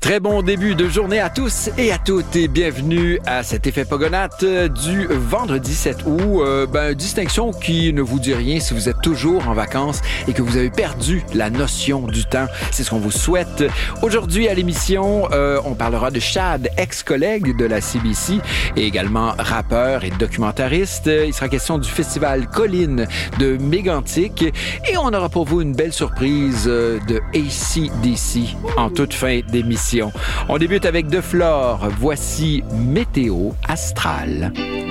Très bon début de journée à tous et à toutes et bienvenue à cet effet Pogonate du vendredi 7 août. Distinction qui ne vous dit rien si vous êtes toujours en vacances et que vous avez perdu la notion du temps. C'est ce qu'on vous souhaite. Aujourd'hui à l'émission, on parlera de Chad, ex-collègue de la CBC et également rappeur et documentariste. Il sera question du festival Colline de Mégantic et on aura pour vous une belle surprise de AC/DC en toute fin d'émission. On débute avec De Flore. Voici Météo Astrale.